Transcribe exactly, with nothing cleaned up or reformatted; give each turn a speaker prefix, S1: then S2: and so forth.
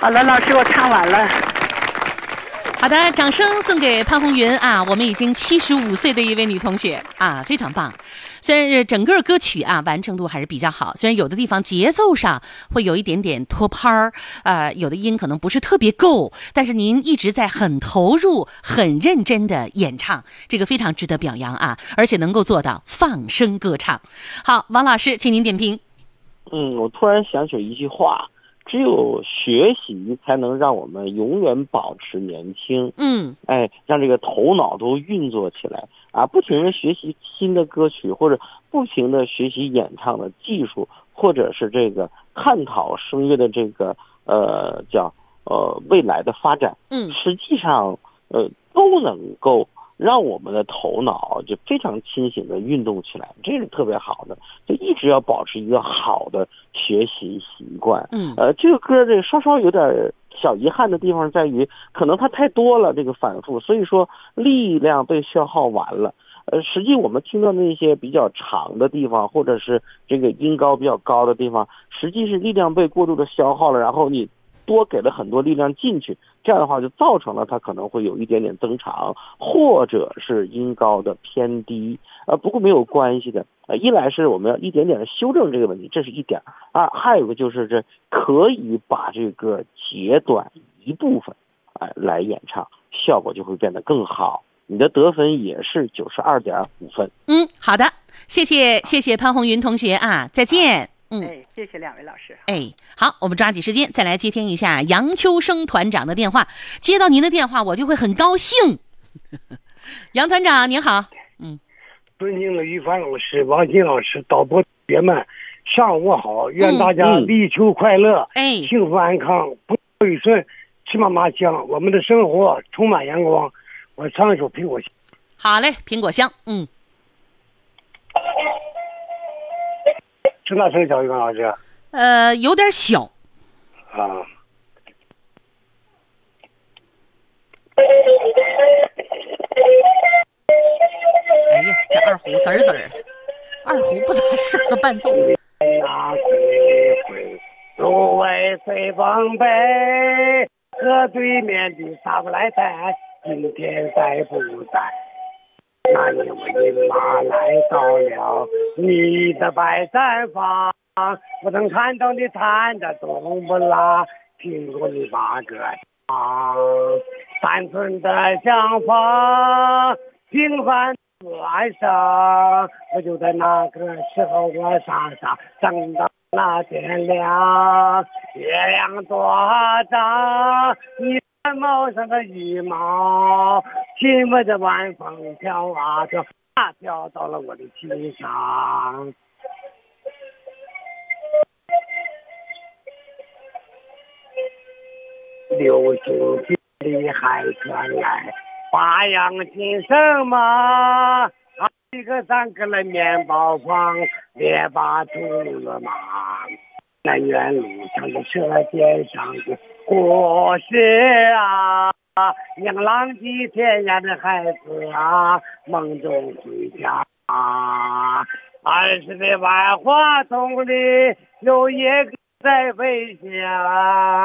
S1: 好了，老师，我唱完了。
S2: 好的，掌声送给潘红云啊！我们已经七十五岁的一位女同学啊，非常棒。虽然是整个歌曲啊完成度还是比较好，虽然有的地方节奏上会有一点点拖拍儿，呃，有的音可能不是特别够，但是您一直在很投入、很认真的演唱，这个非常值得表扬啊！而且能够做到放声歌唱。好，王老师，请您点评。
S3: 嗯，我突然想起一句话。只有学习才能让我们永远保持年轻，
S2: 嗯，
S3: 哎，让这个头脑都运作起来啊！不停的学习新的歌曲，或者不停的学习演唱的技术，或者是这个探讨声乐的这个呃叫呃未来的发展，
S2: 嗯，
S3: 实际上呃都能够让我们的头脑就非常清醒的运动起来，这是特别好的。就一直要保持一个好的学习习惯。
S2: 嗯，
S3: 呃，这个歌这稍稍有点小遗憾的地方在于，可能它太多了，这个反复，所以说力量被消耗完了。呃，实际我们听到那些比较长的地方，或者是这个音高比较高的地方，实际是力量被过度的消耗了，然后你多给了很多力量进去，这样的话就造成了它可能会有一点点增长，或者是音高的偏低。呃，不过没有关系的。呃，一来是我们要一点点的修正这个问题，这是一点。二，还有一个就是这可以把这个截短一部分，哎、呃，来演唱，效果就会变得更好。你的得分也是九十二点五分。
S2: 嗯，好的，谢谢谢谢潘红云同学啊，再见。嗯，
S1: 哎，谢谢两位老师。
S2: 哎，好，我们抓紧时间再来接听一下杨秋生团长的电话。接到您的电话，我就会很高兴。杨团长您好。嗯，
S4: 尊敬的于凡老师、王金老师、导播同学们，上午好！愿大家立秋快乐，
S2: 哎、
S4: 嗯，幸福安康，不雨顺，吃嘛嘛香。我们的生活充满阳光。我唱一首苹果香。
S2: 好嘞，苹果香。嗯。
S4: 声大声小，于凡老师。
S2: 呃，有点小。
S4: 啊。
S2: 哎呀，这二胡滋儿滋儿，二胡不咋适合伴奏。
S4: 那水会芦苇随风飞，河对面的啥不来在，今天在不在？那年我饮马来到了你的百赞坊，不曾看到你弹的冬不拉，听过你把歌唱，三寸的相逢，平凡晚上，我就在那个时候，我傻傻等到那天亮，月亮多大，你帽上的羽毛，亲吻着晚风飘啊飘，啊飘到了我的心上。流星雨里还传来花样新生嘛，一个三个的面包房，列巴住了嘛。南园路上的舌尖上的故事啊，洋浪迹天涯的孩子啊，梦中回家啊。二十的万花筒里有一个在飞翔。